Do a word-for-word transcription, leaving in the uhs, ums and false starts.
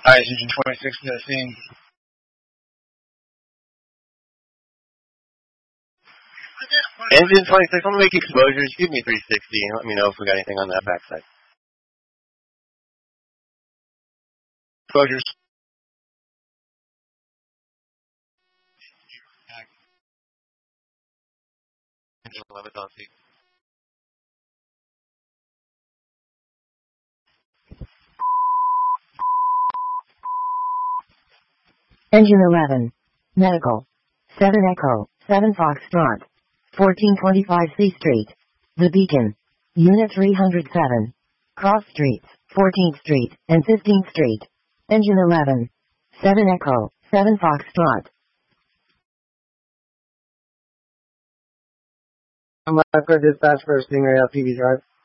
Alright, Engine twenty-six to the scene. Engine twenty-six, I'm going to make exposures. Give me three sixty and let me know if we got anything on that backside. Exposures. Engine eleven on seat. Engine eleven. Medical. seven Echo, seven Foxtrot. fourteen twenty-five C Street. The Beacon. Unit three hundred seven. Cross Streets, fourteenth Street, and fifteenth Street. Engine eleven. seven Echo, seven Foxtrot. I'm left for dispatch for Stingray L T V Drive.